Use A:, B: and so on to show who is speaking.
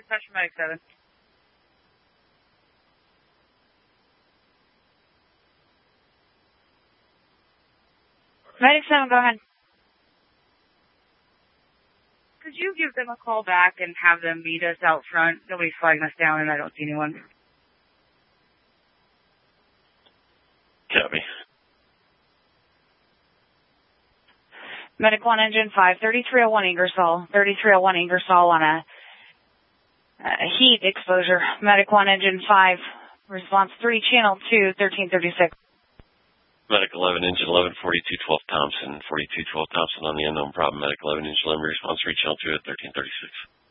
A: Dispatch from Medic 7. Medic 7, go ahead. Could you give them a call back and have them meet us out front? Nobody's flagging us down and I don't see anyone.
B: Copy.
A: Medic 1, Engine 5, 3301 Ingersoll. 3301 Ingersoll on a heat exposure. Medic 1, Engine 5, response 3, Channel 2, 1336.
B: Medic 11, Engine 11, 4212 Thompson. 4212 Thompson on the unknown problem. Medic 11, Engine 11, response 3, Channel 2 at 1336.